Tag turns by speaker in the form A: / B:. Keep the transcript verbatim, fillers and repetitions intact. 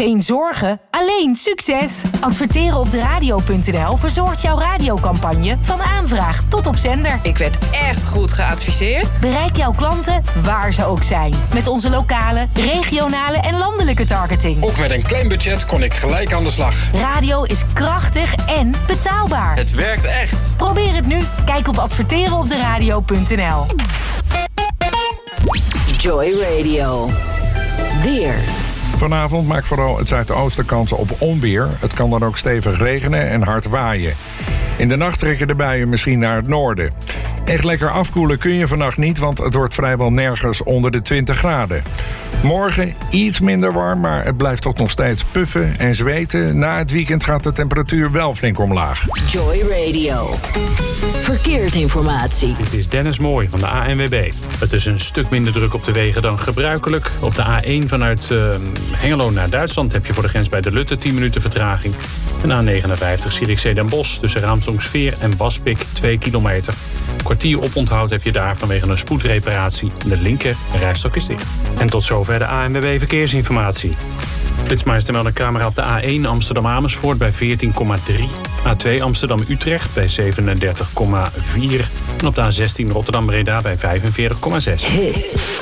A: Geen zorgen, alleen succes. Adverteren op de radio punt n l verzorgt jouw radiocampagne van aanvraag tot op zender.
B: Ik werd echt goed geadviseerd.
A: Bereik jouw klanten waar ze ook zijn. Met onze lokale, regionale en landelijke targeting.
C: Ook met een klein budget kon ik gelijk aan de slag.
A: Radio is krachtig en betaalbaar.
C: Het werkt echt.
A: Probeer het nu. Kijk op adverteren op de radio punt n l.
D: Joy Radio. Weer.
E: Vanavond maakt vooral het zuidoosten kans op onweer. Het kan dan ook stevig regenen en hard waaien. In de nacht trekken de buien misschien naar het noorden. Echt lekker afkoelen kun je vannacht niet, want het wordt vrijwel nergens onder de twintig graden. Morgen iets minder warm, maar het blijft toch nog steeds puffen en zweten. Na het weekend gaat de temperatuur wel flink omlaag.
D: Joy Radio. Verkeersinformatie.
F: Dit is Dennis Mooij van de A N W B. Het is een stuk minder druk op de wegen dan gebruikelijk. Op de A één vanuit uh, Hengelo naar Duitsland heb je voor de grens bij de Lutte tien minuten vertraging. En A negenenvijftig Zierikzee Den Bosch tussen Raamsdonksveer en Waspik twee kilometer. Een kwartier oponthoud heb je daar vanwege een spoedreparatie. De linker rijstok is dicht. En tot zover de A N W B Verkeersinformatie. Flitsmeister meldt een camera op de A één Amsterdam-Amersfoort bij veertien komma drie. A twee Amsterdam-Utrecht bij zevenendertig komma vier. En op de A zestien Rotterdam-Breda bij vijfenveertig komma zes.
D: Hits